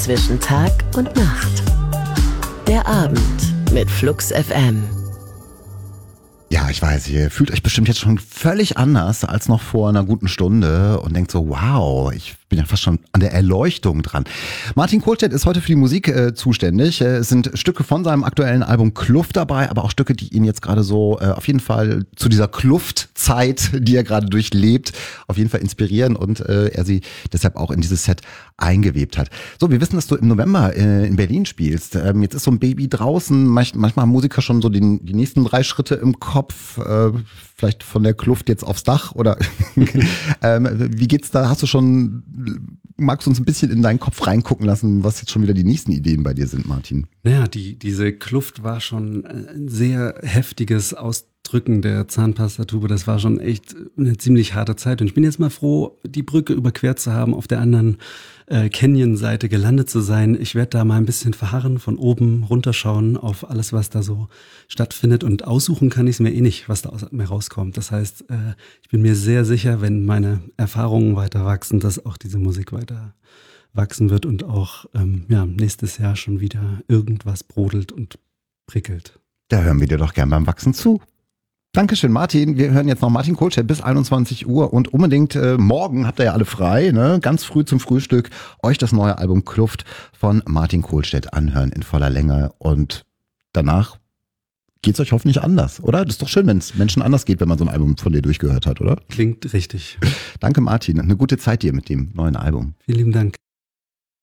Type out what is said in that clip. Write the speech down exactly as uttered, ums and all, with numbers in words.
zwischen Tag und Nacht. Der Abend mit Flux F M. Ja, ich weiß, ihr fühlt euch bestimmt jetzt schon völlig anders als noch vor einer guten Stunde und denkt so, wow, ich bin ja fast schon an der Erleuchtung dran. Martin Kohlstedt ist heute für die Musik äh, zuständig. Äh, es sind Stücke von seinem aktuellen Album Kluft dabei, aber auch Stücke, die ihn jetzt gerade so äh, auf jeden Fall zu dieser Kluftzeit, die er gerade durchlebt, auf jeden Fall inspirieren und äh, er sie deshalb auch in dieses Set eingewebt hat. So, wir wissen, dass du im November äh, in Berlin spielst. Ähm, jetzt ist so ein Baby draußen. Manch, manchmal haben Musiker schon so den, die nächsten drei Schritte im Kopf. Äh, vielleicht von der Kluft jetzt aufs Dach oder ähm, wie geht's da? Hast du schon, magst du uns ein bisschen in deinen Kopf reingucken lassen, was jetzt schon wieder die nächsten Ideen bei dir sind, Martin? Naja, die, diese Kluft war schon ein sehr heftiges Ausdrücken der Zahnpastatube. Das war schon echt eine ziemlich harte Zeit. Und ich bin jetzt mal froh, die Brücke überquert zu haben, auf der anderen äh, Canyon-Seite gelandet zu sein. Ich werde da mal ein bisschen verharren, von oben runterschauen auf alles, was da so stattfindet. Und aussuchen kann ich es mir eh nicht, was da aus mir rauskommt. Das heißt, äh, ich bin mir sehr sicher, wenn meine Erfahrungen weiter wachsen, dass auch diese Musik weiter wachsen wird und auch ähm, ja, nächstes Jahr schon wieder irgendwas brodelt und prickelt. Da hören wir dir doch gern beim Wachsen zu. Dankeschön, Martin. Wir hören jetzt noch Martin Kohlstedt bis einundzwanzig Uhr und unbedingt äh, morgen habt ihr ja alle frei, ne? Ganz früh zum Frühstück euch das neue Album Kluft von Martin Kohlstedt anhören in voller Länge und danach geht's euch hoffentlich anders, oder? Das ist doch schön, wenn es Menschen anders geht, wenn man so ein Album von dir durchgehört hat, oder? Klingt richtig. Danke, Martin. Eine gute Zeit dir mit dem neuen Album. Vielen lieben Dank.